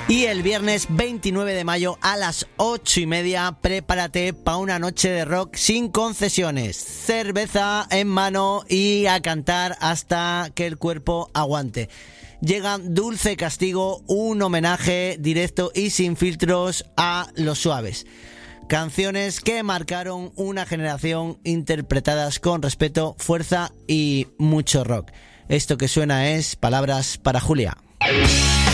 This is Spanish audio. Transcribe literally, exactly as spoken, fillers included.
Y el viernes veintinueve de mayo a las ocho y media, prepárate para una noche de rock sin concesiones. Cerveza en mano y a cantar hasta que el cuerpo aguante. Llegan Dulce Castigo, un homenaje directo y sin filtros a Los Suaves. Canciones que marcaron una generación, interpretadas con respeto, fuerza y mucho rock. Esto que suena es Palabras para Julia.